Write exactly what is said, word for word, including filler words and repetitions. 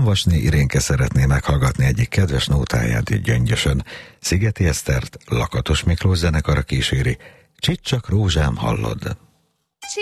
Havasné Irénke szeretné meghallgatni egyik kedves nótáját Gyöngyösön. Szigeti Esztert Lakatos Miklós zenekara kíséri. Csicsak rózsám, hallod?